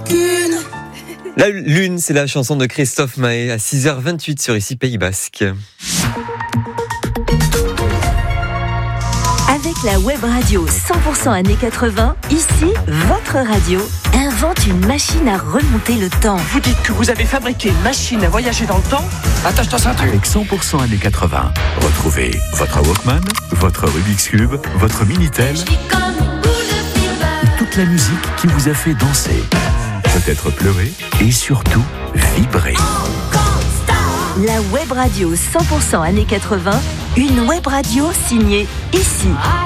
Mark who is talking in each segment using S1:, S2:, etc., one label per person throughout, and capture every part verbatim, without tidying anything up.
S1: qu'une.
S2: La Lune, c'est la chanson de Christophe Maé à six heures vingt-huit sur ici Pays Basque.
S3: Avec la web radio cent pour cent années quatre-vingts, ici, votre radio invente une machine à remonter le temps.
S4: Vous dites que vous avez fabriqué une machine à voyager dans le temps ? Attache-toi ça.
S5: Avec cent pour cent années quatre-vingts, retrouvez votre Walkman, votre Rubik's Cube, votre Minitel et toute la musique qui vous a fait danser, peut-être pleurer et surtout vibrer.
S3: La web radio cent pour cent années quatre-vingts, une web radio signée ici.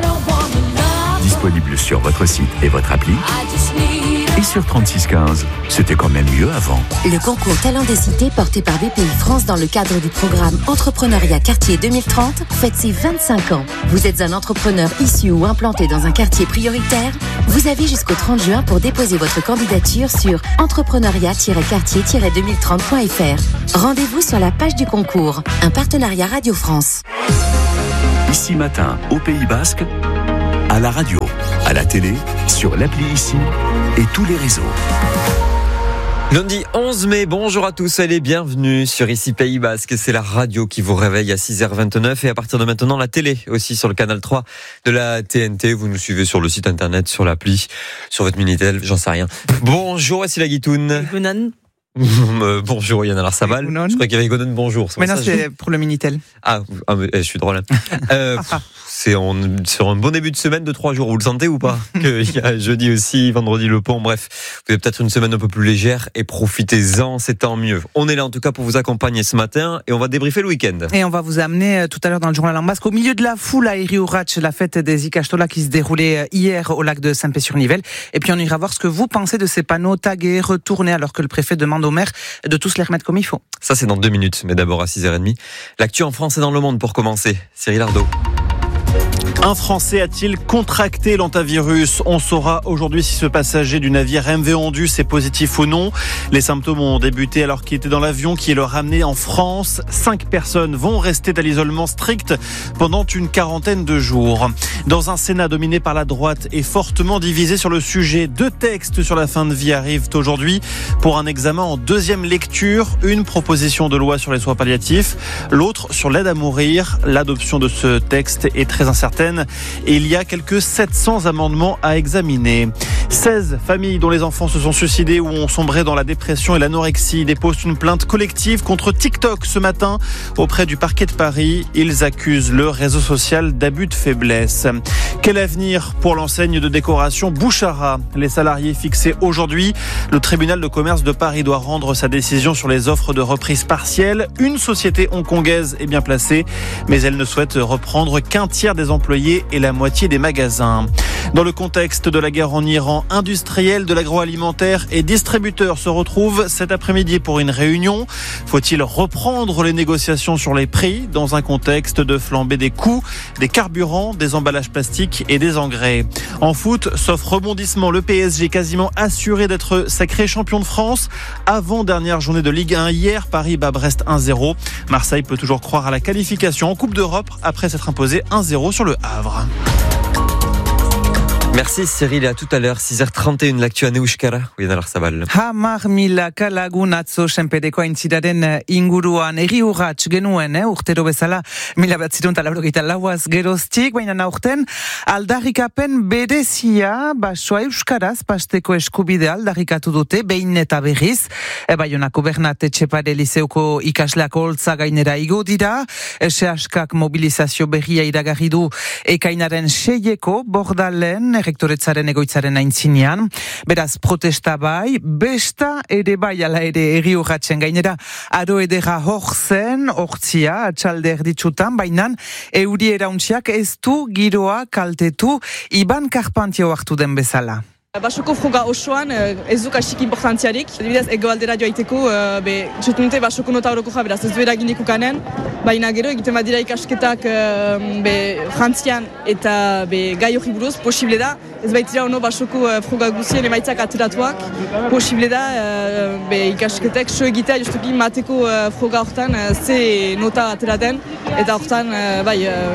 S5: Disponible sur votre site et votre appli. Et sur trente-six quinze, c'était quand même mieux avant.
S6: Le concours Talent des Cités porté par B P I France dans le cadre du programme Entrepreneuriat Quartier deux mille trente fête ses vingt-cinq ans. Vous êtes un entrepreneur issu ou implanté dans un quartier prioritaire ? Vous avez jusqu'au trente juin pour déposer votre candidature sur entrepreneuriat quartier deux mille trente point f r. Rendez-vous sur la page du concours. Un partenariat Radio France.
S5: Ici Matin, au Pays Basque, à la radio, à la télé, sur l'appli Ici et tous les réseaux.
S2: Lundi onze mai, bonjour à tous, allez, bienvenue sur ici Pays Basque. C'est la radio qui vous réveille à six heures vingt-neuf et à partir de maintenant la télé aussi sur le canal trois de la T N T. Vous nous suivez sur le site internet, sur l'appli, sur votre Minitel, j'en sais rien. Bonjour, voici la Guitoune. euh, bonjour Yann Alarsabal. Je crois qu'il y avait Gonon, bonjour.
S7: Mais non, c'est pour le Minitel.
S2: Ah, ah mais, je suis drôle. Hein. Euh, c'est en, sur un bon début de semaine de trois jours. Vous le sentez ou pas? Qu'il y a jeudi aussi, vendredi le pont. Bref, vous avez peut-être une semaine un peu plus légère et profitez-en, c'est tant mieux. On est là en tout cas pour vous accompagner ce matin et on va débriefer le week-end.
S7: Et on va vous amener tout à l'heure dans le journal en basque au milieu de la foule à Iriurach, la fête des Ikastola qui se déroulait hier au lac de Saint-Pé-sur-Nivelle. Et puis on ira voir ce que vous pensez de ces panneaux tagués, retournés alors que le préfet demande au maire de tous les remettre comme il faut.
S2: Ça c'est dans deux minutes, mais d'abord à six heures trente. L'actu en France et dans le monde pour commencer. Cyril Ardo.
S8: Un Français a-t-il contracté l'hantavirus ? On saura aujourd'hui si ce passager du navire M V Ondus est positif ou non. Les symptômes ont débuté alors qu'il était dans l'avion qui le ramenait en France. Cinq personnes vont rester à l'isolement strict pendant une quarantaine de jours. Dans un Sénat dominé par la droite et fortement divisé sur le sujet, deux textes sur la fin de vie arrivent aujourd'hui pour un examen en deuxième lecture. Une proposition de loi sur les soins palliatifs, l'autre sur l'aide à mourir. L'adoption de ce texte est très incertaine et il y a quelques sept cents amendements à examiner. seize familles dont les enfants se sont suicidés ou ont sombré dans la dépression et l'anorexie déposent une plainte collective contre TikTok ce matin auprès du parquet de Paris. Ils accusent le réseau social d'abus de faiblesse. Quel avenir pour l'enseigne de décoration Bouchara ? Les salariés fixés aujourd'hui. Le tribunal de commerce de Paris doit rendre sa décision sur les offres de reprise partielle. Une société hongkongaise est bien placée, mais elle ne souhaite reprendre qu'un tiers des employés et la moitié des magasins. Dans le contexte de la guerre en Iran, industriels de l'agroalimentaire et distributeurs se retrouvent cet après-midi pour une réunion. Faut-il reprendre les négociations sur les prix dans un contexte de flambée des coûts, des carburants, des emballages plastiques et des engrais? En foot, sauf rebondissement, le P S G quasiment assuré d'être sacré champion de France. Avant-dernière journée de Ligue un hier, Paris bat Brest un zéro. Marseille peut toujours croire à la qualification en Coupe d'Europe après s'être imposé un zéro sur le Havre.
S2: Merci Cyril et à tout à l'heure, six heures trente et une, l'actu ane euskara, Yann Alarsabal.
S7: Hamar milaka lagun atzo senpedeko aintziraren inguruan Iriurratx genuen, eh, urtero bezala mila batzirun eta laurogeita lauaz geroztik, baina aurten aldarrikapen berezia basoa euskaraz pasteko eskubidea aldarrikatu dute, behin eta berriz, e, Baionako Bernat Etxepare Lizeoko ikasleak holtza gainera igo dira, Sehaskak mobilizazio berria iragarri du ekainaren seieko Bordalen rektoretzaren egoitzaren aintzinean. Beraz, protesta bai, besta ere bai ala ere Iriurratxen gainera aro edera hor zen, hortzia, atxalde erditsutan, bainan euri erauntziak ez du giroa kaltetu Iban Karpantio hartu den bezala.
S9: Basoko froga osoan ez duk asik importantziarik. Adibidez, egoaldera joaiteko, be, txetu dute basoko nota horoko ja, beraz ez du eraginik ukanen. Baina gero egiten badira ikasketak be, Frantzian eta be, gai hori buruz, posible da. Ez baitira ono basoko froga guzien emaitzak ateratuak. Posible da be, ikasketek so egitea justuki mateko froga hortan ze nota ateraten. Eta hortan, bai,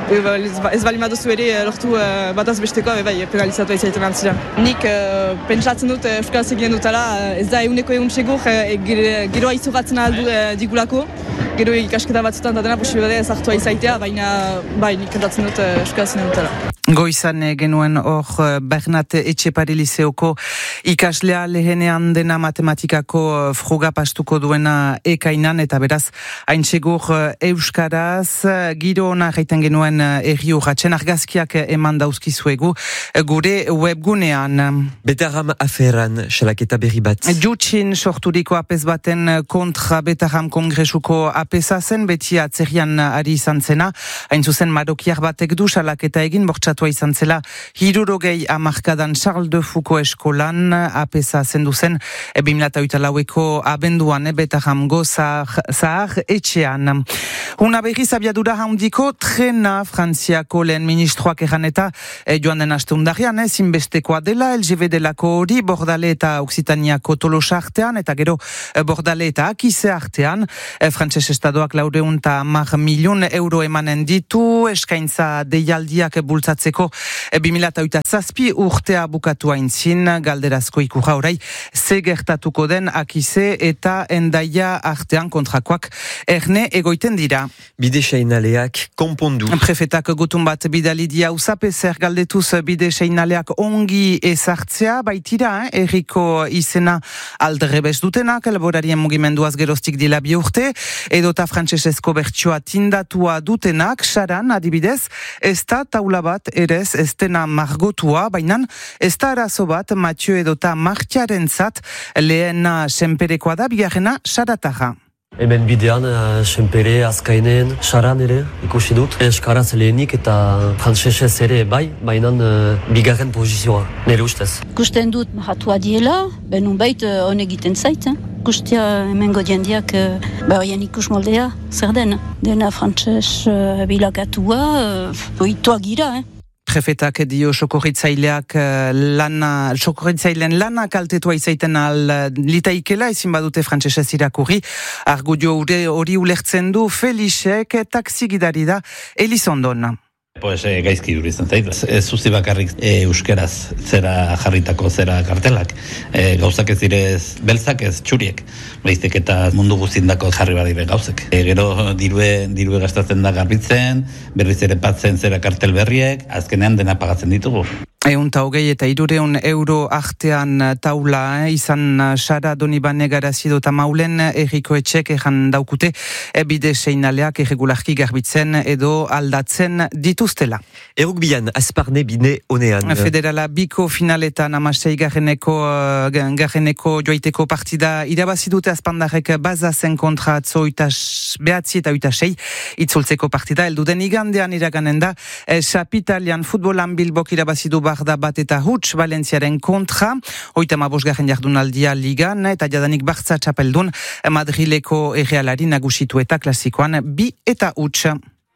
S9: ez bali maduzu ere lortu uh, bataz besteko, bai, penalizatu izaiten antzira. Nik uh, pentsatzen dut Euskaraz egiten dutala, ez da eguneko egun segur, uh, geroa izugatzen aldu uh, digulako, gero ikasketa batzutan da dena posibilitatea ezartua izaitea, baina bai, nik kantatzen dut uh, Euskaraz egiten dutala.
S7: Goizan genuen hor Bernat Etxepare Liseoko ikaslea lehenean dena matematikako froga pastuko duena ekainan, eta beraz hain segur Euskaraz giro ona gaiten genuen erri urratzen argazkiak eman dauzkizuegu gure webgunean.
S2: Betaram aferan salaketa berri bat.
S7: Jutsin sorturiko apez baten kontra Betaram kongresuko apeza zen, beti atzerian ari izan zena, hain zuzen marokiar batek du salaketa egin bortxat izan zela hirurogei amarkadan Charles de Foucault eskolan apesa zendu zen bi mila hogeita laueko abenduan Betaramgo zahar etxean. Una berriz abiadura handiko trena Frantziako lehen ministroak egan eta e, joan den aste undarian zinbestekoa dela L G B delako hori Bordale eta Occitaniako Tolosa artean eta gero e, Bordale eta Akize artean e, Frantses estadoak laureun eta hamar milion euro emanen ditu eskaintza deialdiak bultzatzen bi mila hogeita zazpi urtea bukatu aintzin, galderazko ikurra orai, ze gertatuko den Akize eta Endaia artean kontrakoak erne egoiten dira.
S2: Bide seinaleak konpondu.
S7: Prefetak gutun bat bidalidia usape zer galdetuz bide seinaleak ongi ezartzea, baitira, eh? Erriko izena aldrebes dutenak, laborarien mugimenduaz geroztik dila bi urte, edota frantsesezko bertsioa tindatua dutenak, saran adibidez, ez da taula bat erez ez dena margotua, baina ez da arazo bat Mathieu edota Martiaren zat lehena senperekoa da, bigarrena sarataja.
S1: Hemen bidean, uh, senpere, azkainen, saran ere, ikusi dut. Eskaraz lehenik eta frantsesez ere bai, baina uh, bigarren pozizioa, nire ustez.
S10: Kusten dut mahatua diela, benun bait hon egiten zait. Eh? Kustia hemen godiendiak, uh, ba horien ikus moldea, zer den. Dena frantses uh, bilagatua, uh, oitoa gira, eh?
S7: Prefetak dio sokorritzaileak lana, sokorritzailean lana kaltetua izaiten al litaikela, ezin badute frantsesez irakurri, argudio hori ulertzen du Felixek, taxigidari da Elizondon.
S11: Pues eh, gaizki duri izan zait. Ez zuzi bakarrik e, euskeraz zera jarritako zera kartelak. E, gauzak ez direz beltzak ez txuriek. Baizik eta mundu guztindako jarri badire gauzek. E, gero dirue, dirue gastatzen da garbitzen, berriz ere patzen zera kartel berriek, azkenean dena pagatzen ditugu.
S7: Eun ta hogei eta irureun euro artean taula eh, izan Sara Donibane garazido eta maulen erriko etxek ejan daukute e, bide seinaleak erregularki garbitzen edo aldatzen dituztela.
S2: Errugbian, Azparne bine honean.
S7: Federala biko finaletan amasei garreneko, uh, garreneko joaiteko partida irabazi dute Azpandarek bazazen kontra atzo behatzi eta uita sei itzultzeko partida. Elduden igandean iraganen da eh, Sapitalian futbolan Bilbok irabazi du da bat eta huts Valentziaren kontra, hoita mabosgarren jardunaldia ligan, eta jadanik Bartza txapeldun Madrileko errealari nagusitu eta klasikoan bi eta huts.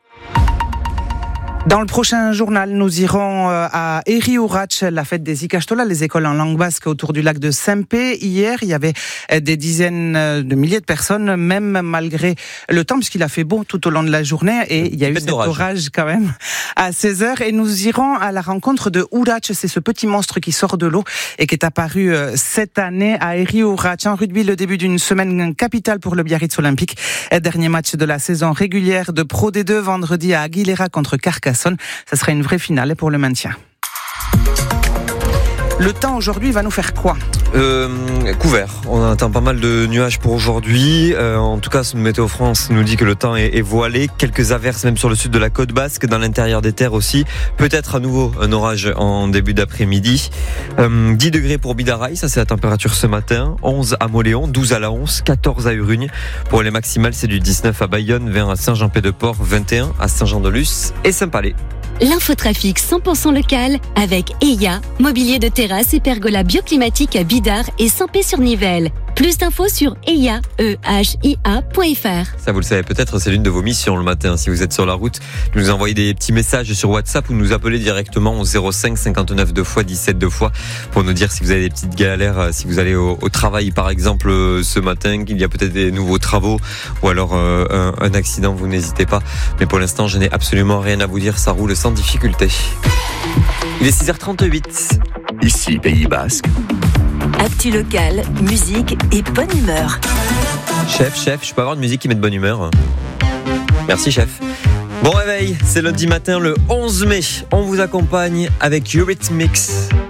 S7: Dans le prochain journal, nous irons à Eri-Urach, la fête des Ikastola, les écoles en langue basque autour du lac de Sempé. Hier, il y avait des dizaines de milliers de personnes, même malgré le temps, puisqu'il a fait beau tout au long de la journée, et il y a eu cet orage quand même à seize heures. Et nous irons à la rencontre de Urach, c'est ce petit monstre qui sort de l'eau et qui est apparu cette année à Eri-Urach. En rugby, le début d'une semaine capitale pour le Biarritz Olympique. Dernier match de la saison régulière de Pro D deux, vendredi à Aguilera contre Carcassonne. Ça sera une vraie finale pour le maintien. Le temps aujourd'hui va nous faire quoi ?
S2: euh, Couvert. On attend pas mal de nuages pour aujourd'hui. Euh, en tout cas, Météo France nous dit que le temps est, est voilé. Quelques averses même sur le sud de la côte basque, dans l'intérieur des terres aussi. Peut-être à nouveau un orage en début d'après-midi. Euh, dix degrés pour Bidaraï, ça c'est la température ce matin. onze à Moléon, douze à La Once, quatorze à Urugne. Pour les maximales, c'est du dix-neuf à Bayonne, vingt à Saint-Jean-Pied-de-Port, vingt et un à Saint-Jean-de-Luz et Saint-Palais.
S12: L'infotrafic cent pour cent local avec E I A, mobilier de terrasse et pergola bioclimatique à Bidart et Saint-Pé-sur-Nivelle. Plus d'infos sur e i a point f r.
S2: Ça, vous le savez peut-être, c'est l'une de vos missions le matin. Si vous êtes sur la route, nous envoyez des petits messages sur WhatsApp ou nous appelez directement au zéro cinq cinquante-neuf deux fois dix-sept deux fois pour nous dire si vous avez des petites galères, si vous allez au, au travail par exemple ce matin, qu'il y a peut-être des nouveaux travaux ou alors euh, un, un accident, vous n'hésitez pas. Mais pour l'instant, je n'ai absolument rien à vous dire, ça roule sans difficulté. Il est six heures trente-huit.
S5: Ici, Pays Basque.
S3: Actu local, musique et bonne humeur.
S2: Chef, chef, je peux avoir une musique qui met de bonne humeur? Merci, chef. Bon réveil, c'est lundi matin, le onze mai. On vous accompagne avec Eurythmics.